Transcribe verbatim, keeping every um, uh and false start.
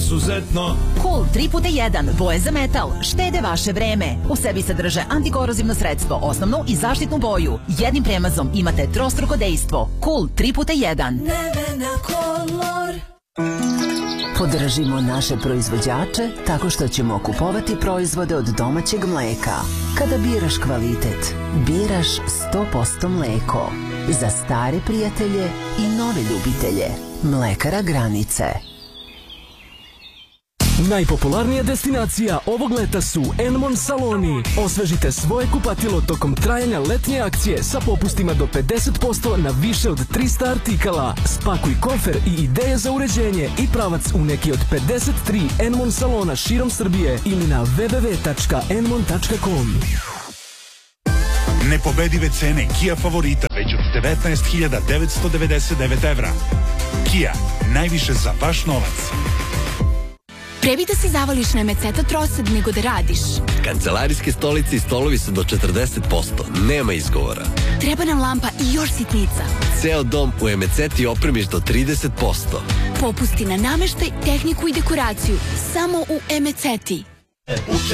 izuzetno. Cool tri puta jedan, boje za metal, štede vaše vreme. U sebi sadrže antikorozivno sredstvo, osnovnu i zaštitnu boju. Jednim premazom imate trostruko dejstvo. Cool tri puta jedan. Nevena Color. Podržimo naše proizvođače tako što ćemo kupovati proizvode od domaćeg mleka. Kada biraš kvalitet, biraš sto posto mleko. Za stare prijatelje i nove ljubitelje. Mlekara Granice. Najpopularnija destinacija ovog leta su Enmon saloni. Osvežite svoje kupatilo tokom trajanja letnje akcije sa popustima do pedeset posto na više od trista artikala. Spakuj kofer i ideje za uređenje i pravac u neki od pedeset tri Enmon salona širom Srbije ili na w w w tačka enmon tačka com. Nepobedive cene Kia Favorita već od devetnaest hiljada devetsto devedeset devet evra. Kia, najviše za vaš novac. Pre bi da se zavališ na Emeceta trosed nego da radiš. Kancelarijske stolice i stolovi su do četrdeset posto. Nema izgovora. Treba nam lampa i još sitnica. Ceo dom u Emeceti opremiš do trideset posto. Popusti na nameštaj, tehniku i dekoraciju. Samo u Emeceti.